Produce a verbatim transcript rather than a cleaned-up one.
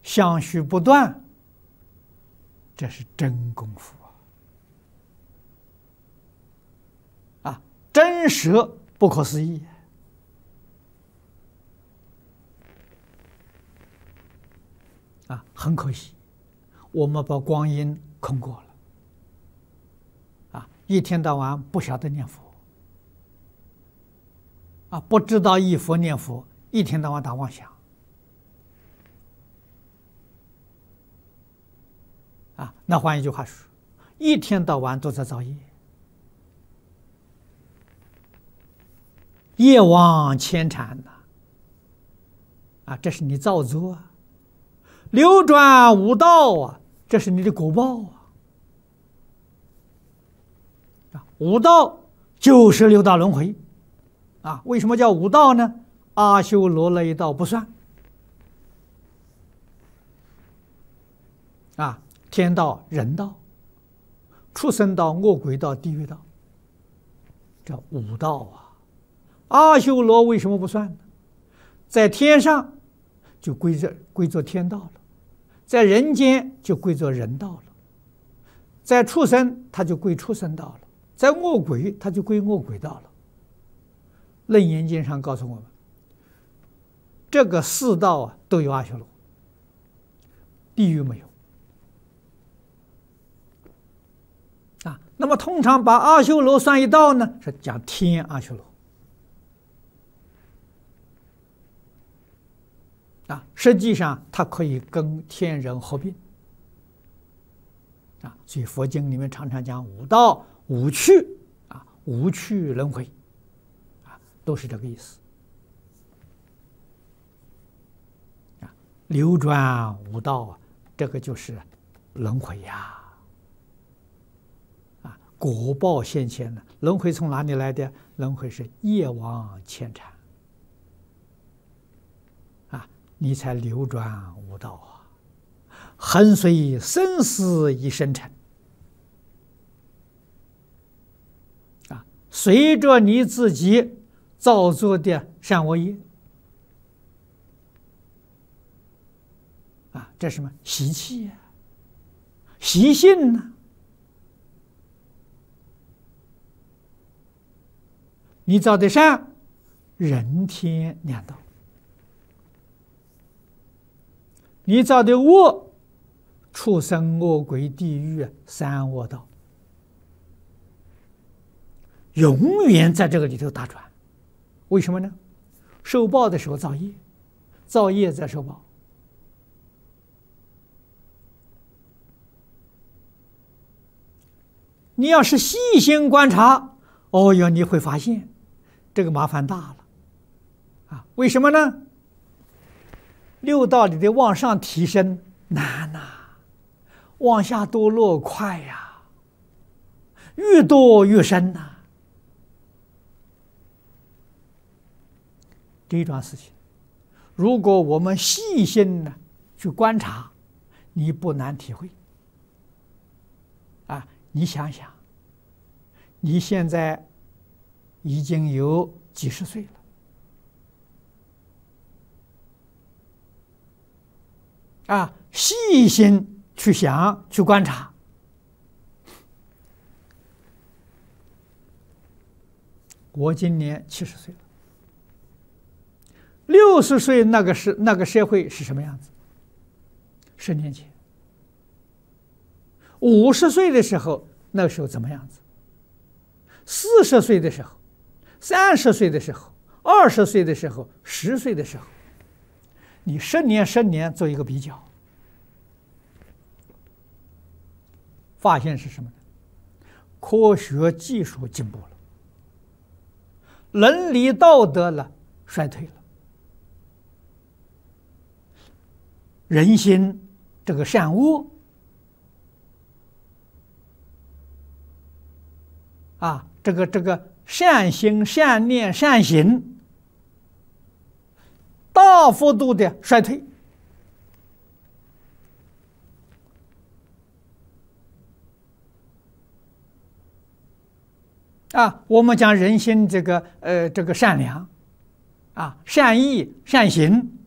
相续不断，这是真功夫啊！啊，真实不可思议啊！很可惜，我们把光阴空过了啊！一天到晚不晓得念佛啊，不知道忆佛念佛，一天到晚打妄想。啊，那换一句话说，一天到晚都在造业，业往牵缠呐，啊，这是你造作啊；流转无道啊，这是你的果报啊。啊，五道就是六道轮回，啊，为什么叫五道呢？阿修罗那一道不算，啊。天道、人道、畜生道、恶鬼道、地狱道，这五道啊。阿修罗为什么不算呢？在天上就归着归作天道了，在人间就归作人道了，在畜生他就归畜生道了，在恶鬼他就归恶鬼道了。楞严经上告诉我们，这个四道啊都有阿修罗，地狱没有。啊，那么通常把阿修罗算一道呢，是讲天阿修罗。啊，实际上它可以跟天人合并。啊，所以佛经里面常常讲五道五趣啊，五趣轮回，啊，都是这个意思。啊，流转五道啊，这个就是轮回呀。果报现前呢？轮回从哪里来的？轮回是业往牵缠啊，你才流转五道啊，横随生死一生尘啊，随着你自己造作的善恶业啊，这是什么习气呀、啊、习性呢、啊？你造的善，人天两道；你造的恶，畜生、恶鬼、地狱三恶道，永远在这个里头打转。为什么呢？受报的时候造业，造业在受报。你要是细心观察，哦哟，你会发现。这个麻烦大了，啊，为什么呢？六道里的往上提升难呐、啊，往下堕落快呀、啊，越堕越深呐、啊。这一桩事情，如果我们细心呢去观察，你不难体会。啊，你想想，你现在。已经有几十岁了，啊，细心去想去观察，我今年七十岁了，六十岁那个是那个社会是什么样子？十年前，五十岁的时候，那个时候怎么样子？四十岁的时候。三十岁的时候，二十岁的时候，十岁的时候，你十年十年做一个比较，发现是什么呢？科学技术进步了，伦理道德了衰退了，人心这个善恶啊，这个这个。善心、善念、善行，大幅度的衰退啊！我们讲人心这个呃这个善良啊、善意、善行